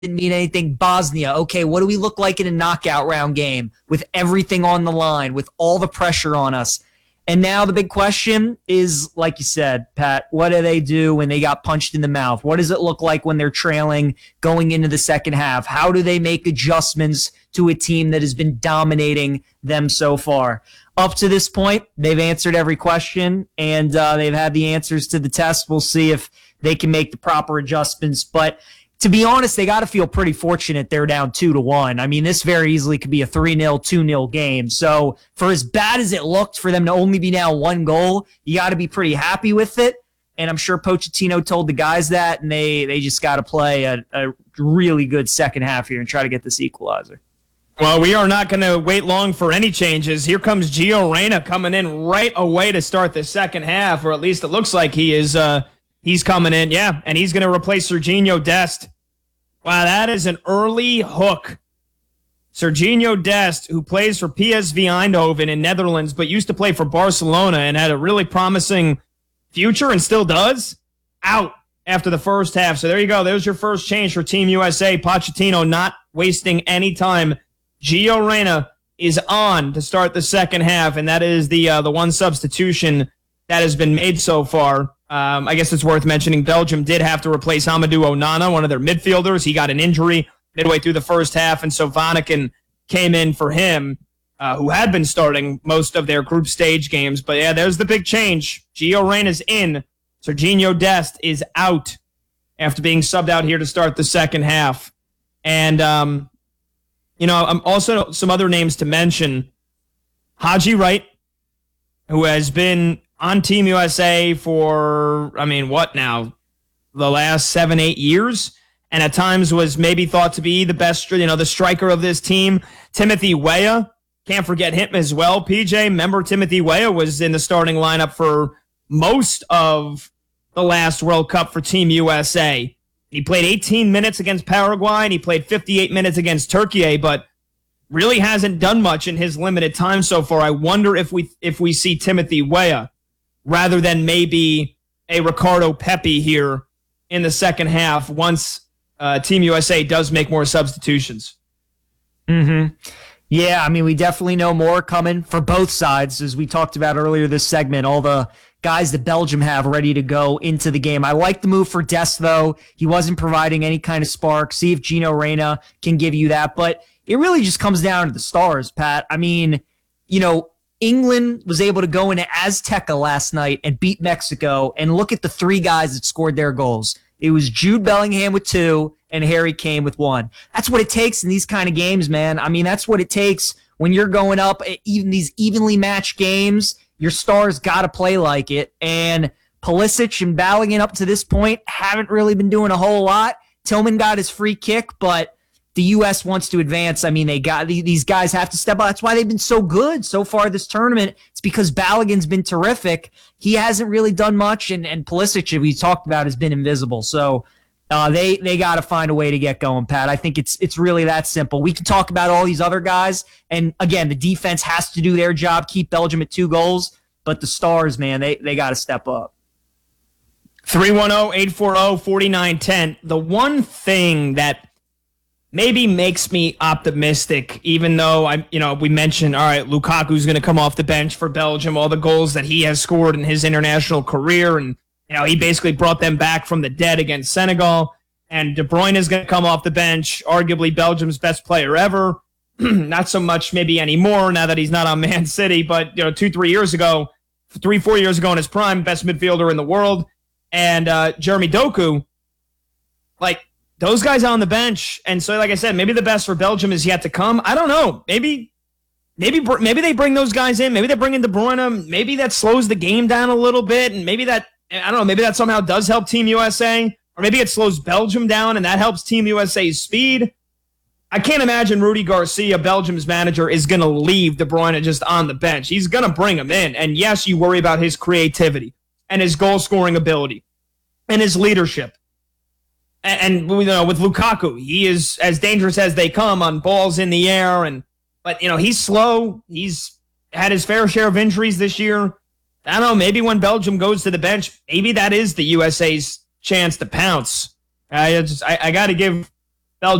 didn't mean anything. Bosnia, okay, what do we look like in a knockout round game with everything on the line, with all the pressure on us? And now the big question is, like you said, Pat, what do they do when they got punched in the mouth? What does it look like when they're trailing going into the second half? How do they make adjustments to a team that has been dominating them so far? Up to this point, they've answered every question, and they've had the answers to the test. We'll see if they can make the proper adjustments. But to be honest, they got to feel pretty fortunate they're down 2-1. I mean, this very easily could be a 3-0, 2-0 game. So for as bad as it looked for them to only be down 1 goal, you got to be pretty happy with it. And I'm sure Pochettino told the guys that, and they just got to play a really good second half here and try to get this equalizer. Well, we are not going to wait long for any changes. Here comes Gio Reyna coming in right away to start the second half, or at least it looks like he is. He's coming in, yeah, and he's going to replace Serginho Dest. Wow, that is an early hook. Serginho Dest, who plays for PSV Eindhoven in Netherlands, but used to play for Barcelona and had a really promising future and still does, out after the first half. So there you go. There's your first change for Team USA. Pochettino not wasting any time. Gio Reyna is on to start the second half, and that is the one substitution that has been made so far. I guess it's worth mentioning Belgium did have to replace Amadou Onana, one of their midfielders. He got an injury midway through the first half, and so Vanaken came in for him, who had been starting most of their group stage games. But yeah, there's the big change. Gio Reyna's in. Serginho Dest is out after being subbed out here to start the second half. And, also some other names to mention. Haji Wright, who has been on Team USA for, what now? The last 7-8 years, and at times was maybe thought to be the best, the striker of this team. Timothy Weah, can't forget him as well. PJ, remember Timothy Weah was in the starting lineup for most of the last World Cup for Team USA. He played 18 minutes against Paraguay, and he played 58 minutes against Turkey, but really hasn't done much in his limited time so far. I wonder if we see Timothy Weah rather than maybe a Ricardo Pepi here in the second half once Team USA does make more substitutions. Mm-hmm. Yeah, we definitely know more coming for both sides. As we talked about earlier this segment, all the guys that Belgium have ready to go into the game. I like the move for Dest, though. He wasn't providing any kind of spark. See if Gio Reyna can give you that. But it really just comes down to the stars, Pat. England was able to go into Azteca last night and beat Mexico, and look at the 3 guys that scored their goals. It was Jude Bellingham with 2 and Harry Kane with 1. That's what it takes in these kind of games, man. That's what it takes when you're going up even these evenly matched games. Your stars got to play like it. And Pulisic and Bellingham up to this point haven't really been doing a whole lot. Tillman got his free kick, but the U.S. wants to advance. These guys have to step up. That's why they've been so good so far this tournament. It's because Balogun's been terrific. He hasn't really done much, and Pulisic, we talked about, has been invisible. So they got to find a way to get going, Pat. I think it's really that simple. We can talk about all these other guys, and again, the defense has to do their job, keep Belgium at 2 goals, but the stars, man, they got to step up. 310-840-4910. The one thing that maybe makes me optimistic, even though we mentioned, all right, Lukaku's going to come off the bench for Belgium, all the goals that he has scored in his international career, and he basically brought them back from the dead against Senegal. And De Bruyne is going to come off the bench, arguably Belgium's best player ever. Not so much maybe anymore now that he's not on Man City, but 3-4 years ago in his prime, best midfielder in the world. And Jeremy Doku, those guys on the bench, and so like I said, maybe the best for Belgium is yet to come. I don't know. Maybe they bring those guys in. Maybe they bring in De Bruyne. Maybe that slows the game down a little bit, and maybe that somehow does help Team USA, or maybe it slows Belgium down and that helps Team USA's speed. I can't imagine Rudy Garcia, Belgium's manager, is going to leave De Bruyne just on the bench. He's going to bring him in, and yes, you worry about his creativity and his goal-scoring ability and his leadership. And with Lukaku, he is as dangerous as they come on balls in the air. But he's slow. He's had his fair share of injuries this year. I don't know. Maybe when Belgium goes to the bench, maybe that is the USA's chance to pounce. I got to give